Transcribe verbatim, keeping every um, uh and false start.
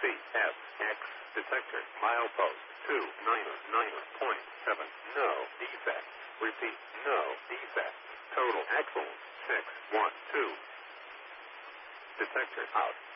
C S X detector milepost two niner niner point seven. No defect. Repeat. No defect. Total axle six one two. Detector out.